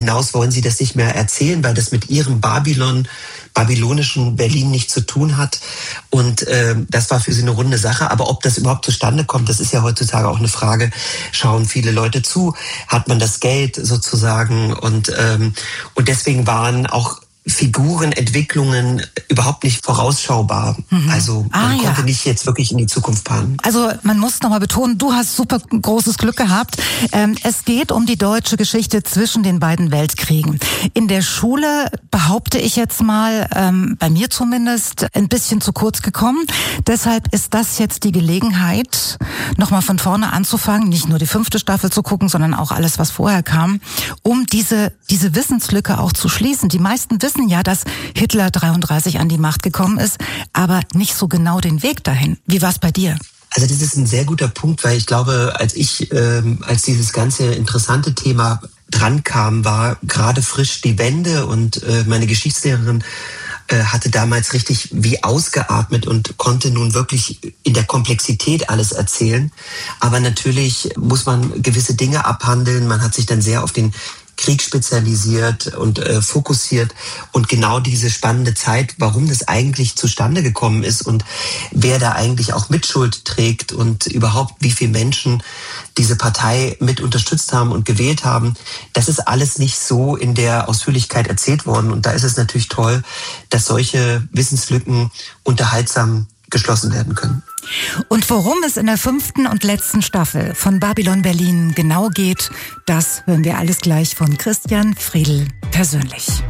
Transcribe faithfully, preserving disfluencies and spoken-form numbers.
hinaus wollen sie das nicht mehr erzählen, weil das mit ihrem Babylon, babylonischen Berlin nichts zu tun hat. Und äh, das war für sie eine runde Sache. Aber ob das überhaupt zustande kommt, das ist ja heutzutage auch eine Frage. Schauen viele Leute zu? Hat man das Geld sozusagen? Und, ähm, und deswegen waren auch Figurenentwicklungen überhaupt nicht vorausschaubar. Mhm. Also man ah, konnte ja. nicht jetzt wirklich in die Zukunft planen. Also man muss nochmal betonen, du hast super großes Glück gehabt. Ähm, es geht um die deutsche Geschichte zwischen den beiden Weltkriegen. In der Schule, behaupte ich jetzt mal, ähm, bei mir zumindest, ein bisschen zu kurz gekommen. Deshalb ist das jetzt die Gelegenheit, nochmal von vorne anzufangen, nicht nur die fünfte Staffel zu gucken, sondern auch alles, was vorher kam, um diese, diese Wissenslücke auch zu schließen. Die meisten wissen ja, dass Hitler dreiunddreißig an die Macht gekommen ist, aber nicht so genau den Weg dahin. Wie war es bei dir? Also das ist ein sehr guter Punkt, weil ich glaube, als ich, ähm, als dieses ganze interessante Thema drankam, war gerade frisch die Wende und äh, meine Geschichtslehrerin äh, hatte damals richtig wie ausgeatmet und konnte nun wirklich in der Komplexität alles erzählen. Aber natürlich muss man gewisse Dinge abhandeln. Man hat sich dann sehr auf den Krieg spezialisiert und äh, fokussiert und genau diese spannende Zeit, warum das eigentlich zustande gekommen ist und wer da eigentlich auch Mitschuld trägt und überhaupt wie viele Menschen diese Partei mit unterstützt haben und gewählt haben, das ist alles nicht so in der Ausführlichkeit erzählt worden und da ist es natürlich toll, dass solche Wissenslücken unterhaltsam geschlossen werden können. Und worum es in der fünften und letzten Staffel von Babylon Berlin genau geht, das hören wir alles gleich von Christian Friedl persönlich.